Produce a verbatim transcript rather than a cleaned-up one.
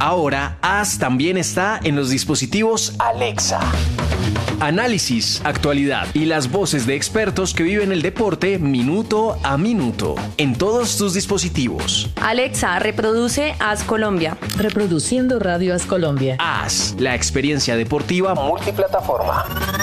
Ahora, As también está en los dispositivos Alexa. Análisis, actualidad y las voces de expertos que viven el deporte minuto a minuto en todos tus dispositivos. Alexa, reproduce As Colombia. Reproduciendo Radio As Colombia. As, la experiencia deportiva multiplataforma.